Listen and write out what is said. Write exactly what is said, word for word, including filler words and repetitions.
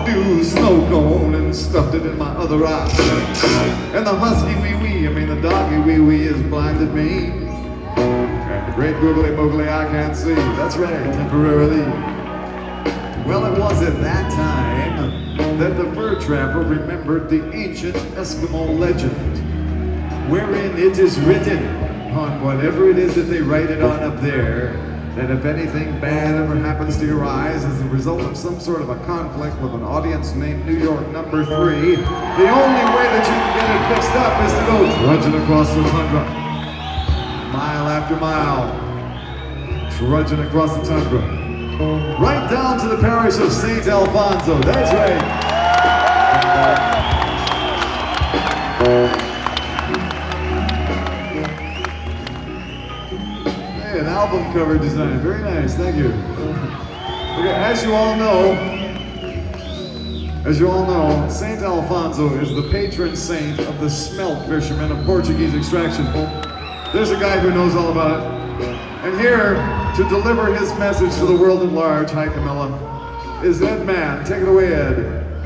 new snow cone and stuffed it in my other eye. And the husky wee wee, I mean the doggy wee wee, has blinded me. And the great googly moogly I can't see. That's right, temporarily. Well, it was at that time that the fur trapper remembered the ancient Eskimo legend, wherein it is written on whatever it is that they write it on up there, that if anything bad ever happens to your eyes as a result of some sort of a conflict with an audience named New York number three, the only way that you can get it fixed up is to go trudging across the tundra. Mile after mile, trudging across the tundra. Right down to the parish of Saint Alfonso, that's right. Hey, an album cover design, very nice, thank you. Okay, as you all know, as you all know, Saint Alfonso is the patron saint of the smelt fishermen of Portuguese extraction. There's a guy who knows all about it. And here, to deliver his message to the world at large, hi Camilla, is Ed Mann. Take it away, Ed.